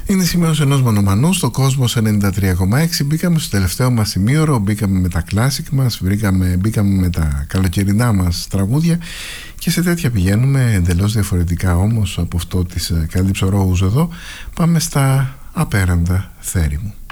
Είναι σημείωση ενός μονομανού στο Κόσμος 93,6. Μπήκαμε στο τελευταίο μας ημίωρο, μπήκαμε με τα κλάσικ μας, μπήκαμε με τα καλοκαιρινά μας τραγούδια και σε τέτοια πηγαίνουμε, εντελώς διαφορετικά όμως από αυτό της Καλύψω Ρόουζ εδώ. Πάμε στα απέραντα θέρη μου.